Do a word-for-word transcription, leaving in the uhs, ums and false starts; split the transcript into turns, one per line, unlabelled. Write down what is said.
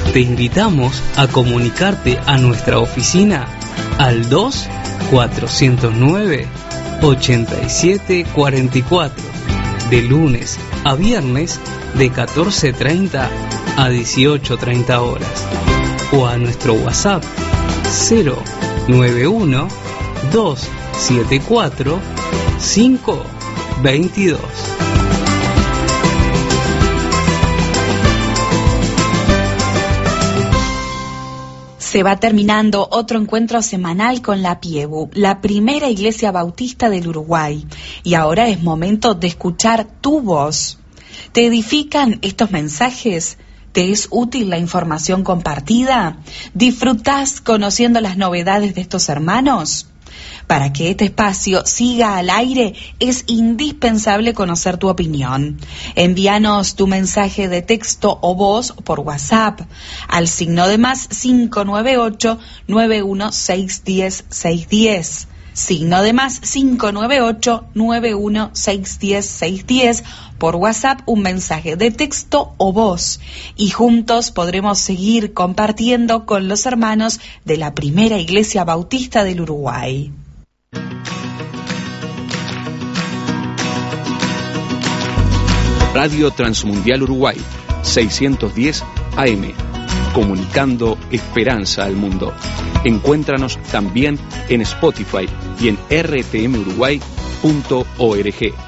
Te invitamos a comunicarte a nuestra oficina al dos cuatrocientos nueve ochenta y siete cuarenta y cuatro de lunes a viernes de catorce treinta a dieciocho treinta horas o a nuestro WhatsApp cero nueve uno dos siete cuatro cinco veintidós.
Se va terminando otro encuentro semanal con la Piebu, la primera iglesia bautista del Uruguay. Y ahora es momento de escuchar tu voz. ¿Te edifican estos mensajes? ¿Te es útil la información compartida? ¿Disfrutás conociendo las novedades de estos hermanos? Para que este espacio siga al aire, es indispensable conocer tu opinión. Envíanos tu mensaje de texto o voz por WhatsApp al signo de más cinco nueve ocho nueve uno seis uno cero seis uno cero. Signo de más cinco nueve ocho nueve uno seis uno cero seis uno cero. Por WhatsApp un mensaje de texto o voz. Y juntos podremos seguir compartiendo con los hermanos de la primera iglesia bautista del Uruguay.
Radio Transmundial Uruguay, seiscientos diez A M, comunicando esperanza al mundo. Encuéntranos también en Spotify y en r t m uruguay punto org.